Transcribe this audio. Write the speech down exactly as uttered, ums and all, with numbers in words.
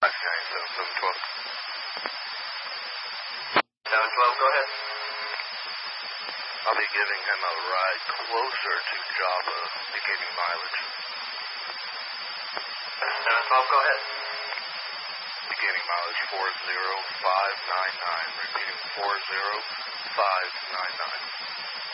seven seven twelve. seven twelve, go ahead. I'll be giving him a ride closer to Java, beginning mileage. seven twelve, go ahead. Beginning mileage four zero five nine nine. Repeating four zero five nine nine.